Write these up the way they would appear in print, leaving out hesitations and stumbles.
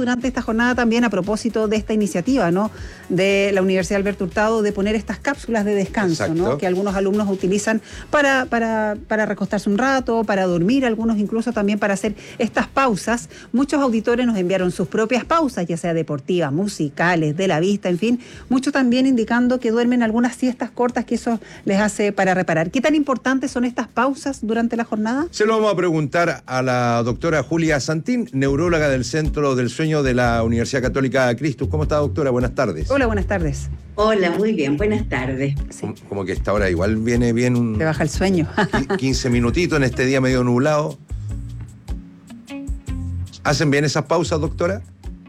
durante esta jornada también a propósito de esta iniciativa, ¿no?, de la Universidad Alberto Hurtado de poner estas cápsulas de descanso, ¿no?, que algunos alumnos utilizan para recostarse un rato, para dormir, algunos incluso también para hacer estas pausas. Muchos auditores nos enviaron sus propias pausas, ya sea deportivas, musicales, de la vista, en fin, muchos también indicando que duermen algunas siestas cortas, que eso les hace para reparar. ¿Qué tan importantes son estas pausas durante la jornada? Se lo vamos a preguntar a la doctora Julia Santín, neuróloga del Centro del Sueño de la Universidad Católica Christus. ¿Cómo está, doctora? Buenas tardes. Hola, buenas tardes. Hola, muy bien, buenas tardes. Sí. Como que esta hora igual viene bien Te baja el sueño. 15 minutitos en este día medio nublado. ¿Hacen bien esas pausas, doctora?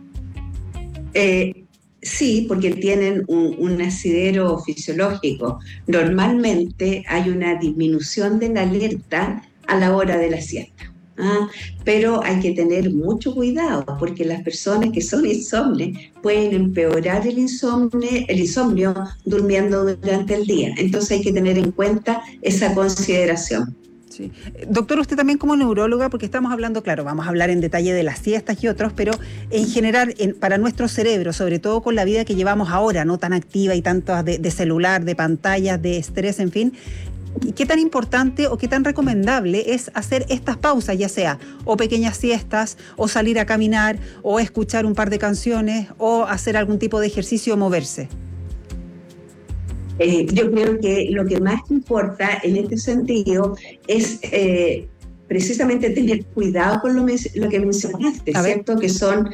Sí, porque tienen un asidero fisiológico. Normalmente hay una disminución de la alerta a la hora de la siesta. Pero hay que tener mucho cuidado, porque las personas que son insomnes pueden empeorar el insomnio durmiendo durante el día. Entonces hay que tener en cuenta esa consideración. Sí. Doctor, usted también como neuróloga, porque estamos hablando, claro, vamos a hablar en detalle de las siestas y otros, pero en general, para nuestro cerebro, sobre todo con la vida que llevamos ahora, no tan activa y tanto de celular, de pantallas, de estrés, en fin, ¿qué tan importante o qué tan recomendable es hacer estas pausas, ya sea o pequeñas siestas, o salir a caminar, o escuchar un par de canciones, o hacer algún tipo de ejercicio o moverse? Yo creo que lo que más importa en este sentido es precisamente tener cuidado con lo que mencionaste, ¿cierto? Que son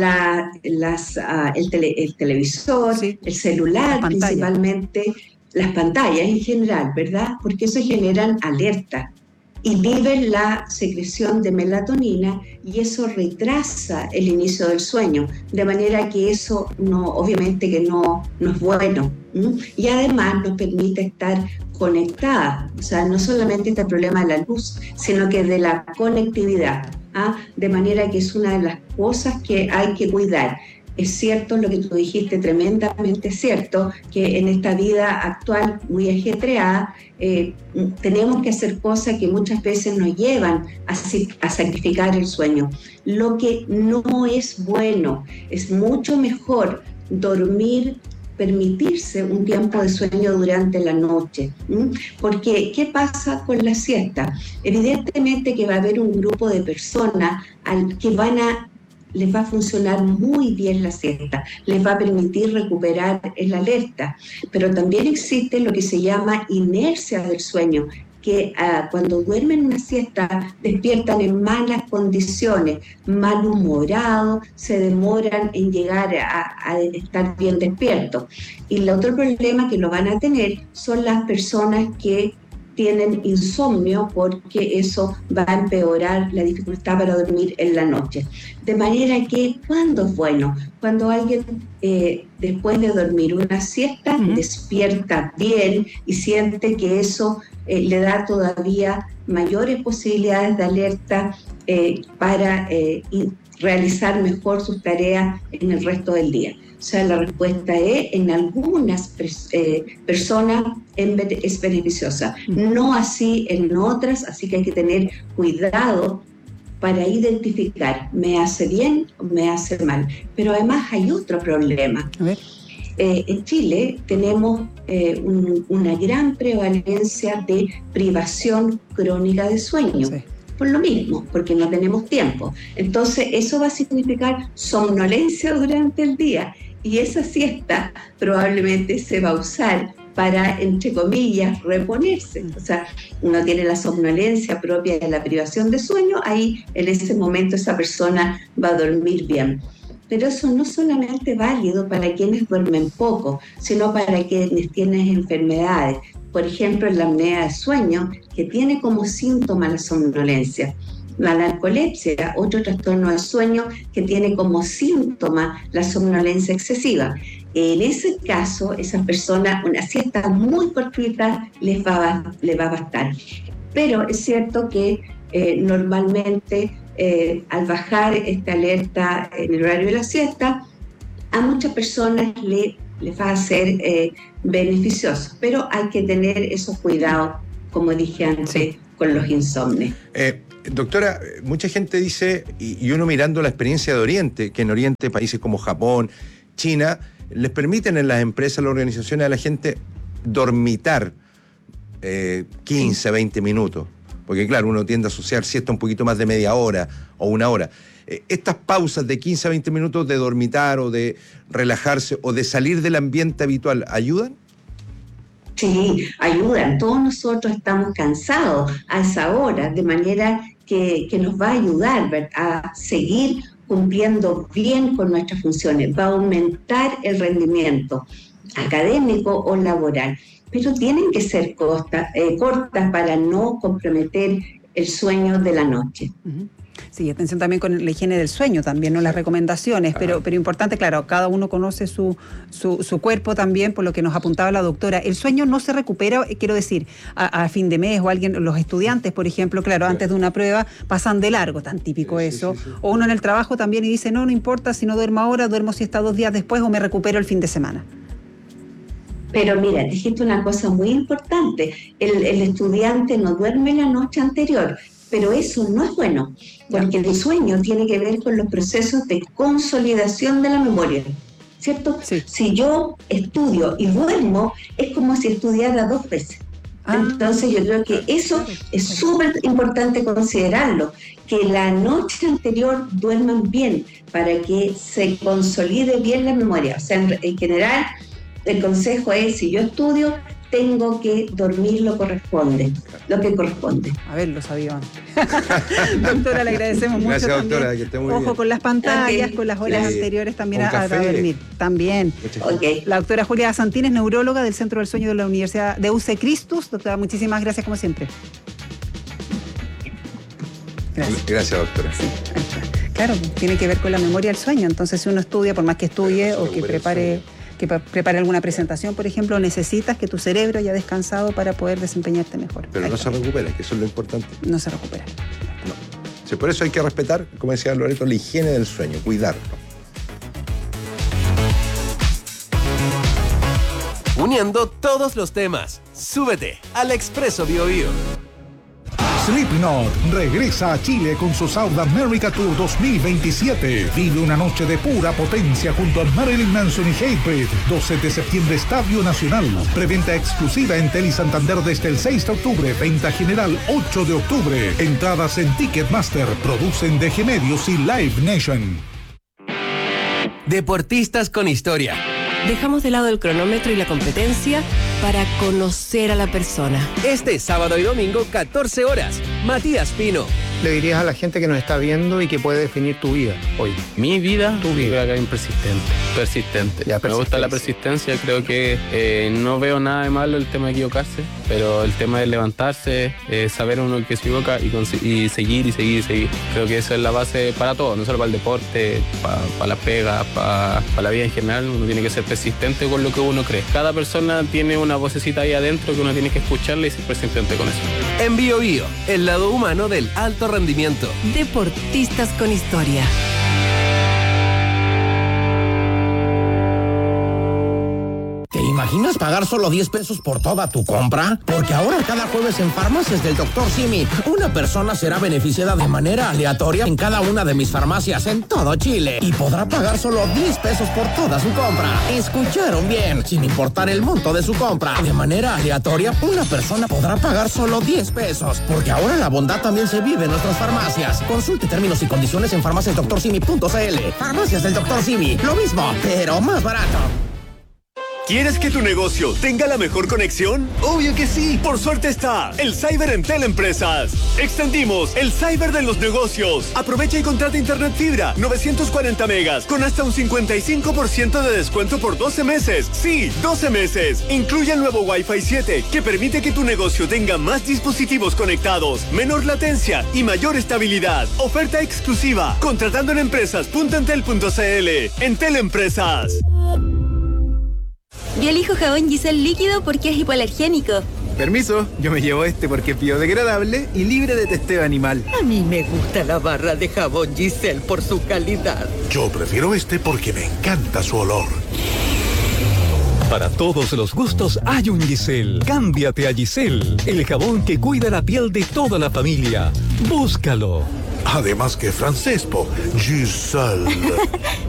el televisor, sí, el celular principalmente, las pantallas en general, ¿verdad? Porque eso generan alerta. Inhiben la secreción de melatonina y eso retrasa el inicio del sueño, de manera que eso obviamente que no es bueno. Y además nos permite estar conectadas, o sea, no solamente este problema de la luz, sino que de la conectividad, de manera que es una de las cosas que hay que cuidar. Es cierto lo que tú dijiste, tremendamente cierto, que en esta vida actual muy ajetreada tenemos que hacer cosas que muchas veces nos llevan a sacrificar el sueño. Lo que no es bueno, es mucho mejor dormir, permitirse un tiempo de sueño durante la noche. Porque, ¿qué pasa con la siesta? Evidentemente que va a haber un grupo de personas que les va a funcionar muy bien la siesta, les va a permitir recuperar el alerta, pero también existe lo que se llama inercia del sueño, que cuando duermen una siesta despiertan en malas condiciones, malhumorados, se demoran en llegar a estar bien despiertos. Y el otro problema que lo van a tener son las personas que tienen insomnio, porque eso va a empeorar la dificultad para dormir en la noche. De manera que, ¿cuándo es bueno? Cuando alguien después de dormir una siesta despierta bien y siente que eso le da todavía mayores posibilidades de alerta para realizar mejor sus tareas en el resto del día. O sea, la respuesta es, en algunas personas es beneficiosa, no así en otras, así que hay que tener cuidado para identificar, ¿me hace bien o me hace mal? Pero además hay otro problema. A ver. En Chile tenemos una gran prevalencia de privación crónica de sueño. Sí. Por lo mismo, porque no tenemos tiempo. Entonces, eso va a significar somnolencia durante el día, y esa siesta probablemente se va a usar para, entre comillas, reponerse. O sea, uno tiene la somnolencia propia de la privación de sueño, ahí en ese momento esa persona va a dormir bien. Pero eso no solamente es válido para quienes duermen poco, sino para quienes tienen enfermedades. Por ejemplo, la apnea de sueño, que tiene como síntoma la somnolencia. La narcolepsia, otro trastorno del sueño que tiene como síntoma la somnolencia excesiva. En ese caso, esas personas, una siesta muy cortita les va a bastar. Pero es cierto que normalmente al bajar esta alerta en el horario de la siesta, a muchas personas les va a ser beneficioso, pero hay que tener esos cuidados, como dije antes, con los insomnes. Doctora, mucha gente dice, y uno mirando la experiencia de Oriente, que en Oriente países como Japón, China, les permiten en las empresas, las organizaciones a la gente dormitar 15, 20 minutos. Porque claro, uno tiende a asociar siesta un poquito más de media hora o una hora. Estas pausas de 15 a 20 minutos de dormitar o de relajarse o de salir del ambiente habitual, ¿ayudan? Sí, ayudan. Todos nosotros estamos cansados a esa hora, de manera que nos va a ayudar, ¿verdad?, a seguir cumpliendo bien con nuestras funciones. Va a aumentar el rendimiento académico o laboral. Pero tienen que ser cortas para no comprometer el sueño de la noche. Uh-huh. Sí, atención también con la higiene del sueño también, ¿no? Las recomendaciones, pero importante, claro, cada uno conoce su cuerpo también, por lo que nos apuntaba la doctora. El sueño no se recupera, quiero decir, a fin de mes, o los estudiantes, por ejemplo, claro, antes de una prueba pasan de largo, tan típico eso. Sí. O uno en el trabajo también y dice, no importa si no duermo ahora, duermo siesta 2 días después o me recupero el fin de semana. Pero mira, dijiste una cosa muy importante, el estudiante no duerme la noche anterior, pero eso no es bueno, porque el sueño tiene que ver con los procesos de consolidación de la memoria, ¿cierto? Sí. Si yo estudio y duermo, es como si estudiara 2 veces. Entonces yo creo que eso es súper importante considerarlo, que la noche anterior duerman bien para que se consolide bien la memoria. O sea, en general, el consejo es, si yo estudio, tengo que dormir lo que corresponde. A ver, lo sabía antes. Doctora, le agradecemos mucho. Gracias, también. Doctora, que esté muy bien. Ojo con las pantallas, con las horas anteriores también a dormir. También. Okay. La doctora Julia Santín es neuróloga del Centro del Sueño de la Universidad de UC Christus. Doctora, muchísimas gracias como siempre. Gracias, doctora. Sí, claro, tiene que ver con la memoria del sueño. Entonces, si uno estudia, por más que estudie o que prepare alguna presentación, por ejemplo, necesitas que tu cerebro haya descansado para poder desempeñarte mejor. Pero no se recupera, que eso es lo importante. No se recupera. No. Sí, por eso hay que respetar, como decía Loreto, la higiene del sueño, cuidarlo. Uniendo todos los temas, súbete al Expreso BioBio. Slipknot regresa a Chile con su South America Tour 2027. Vive una noche de pura potencia junto a Marilyn Manson y Hatebreed. 12 de septiembre, Estadio Nacional. Preventa exclusiva en Tele Santander desde el 6 de octubre. Venta general 8 de octubre. Entradas en Ticketmaster. Producen DG Medios y Live Nation. Deportistas con historia. Dejamos de lado el cronómetro y la competencia para conocer a la persona. Este sábado y domingo, 14 horas. Matías Pino. Le dirías a la gente que nos está viendo y que puede definir tu vida hoy? Mi vida, tu vida. Creo que es persistente. Me gusta la persistencia, creo que no veo nada de malo el tema de equivocarse, pero el tema de levantarse, saber uno que se equivoca y seguir. Creo que esa es la base para todo, no solo para el deporte, para la pega, para la vida en general. Uno tiene que ser persistente con lo que uno cree. Cada persona tiene una vocecita ahí adentro que uno tiene que escucharla y ser persistente con eso. En BioBio, el lado humano del alto rendimiento. Deportistas con historia. ¿Te imaginas pagar solo 10 pesos por toda tu compra? Porque ahora cada jueves en Farmacias del Dr. Simi, una persona será beneficiada de manera aleatoria en cada una de mis farmacias en todo Chile y podrá pagar solo 10 pesos por toda su compra. ¿Escucharon bien? Sin importar el monto de su compra. De manera aleatoria, una persona podrá pagar solo 10 pesos. Porque ahora la bondad también se vive en nuestras farmacias. Consulte términos y condiciones en farmaciasdrsimi.cl. Farmacias del Dr. Simi. Lo mismo, pero más barato. ¿Quieres que tu negocio tenga la mejor conexión? ¡Obvio que sí! Por suerte está el Cyber en Teleempresas. Extendimos el Cyber de los negocios. Aprovecha y contrata internet fibra 940 megas con hasta un 55% de descuento por 12 meses. Sí, 12 meses. Incluye el nuevo Wi-Fi 7 que permite que tu negocio tenga más dispositivos conectados, menor latencia y mayor estabilidad. Oferta exclusiva. Contratando en empresas.entel.cl. En Teleempresas. Yo elijo jabón Giselle líquido porque es hipoalergénico. Permiso, yo me llevo este porque es biodegradable y libre de testeo animal. A mí me gusta la barra de jabón Giselle por su calidad. Yo prefiero este porque me encanta su olor. Para todos los gustos hay un Giselle. Cámbiate a Giselle, el jabón que cuida la piel de toda la familia. Búscalo. Además que francés, Giselle.